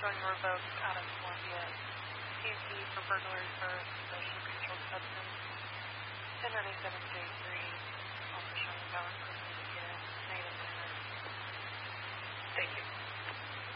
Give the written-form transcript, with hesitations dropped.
going to revoke out of Columbia CMP for burglary for possession of controlled substance, 1097 J6.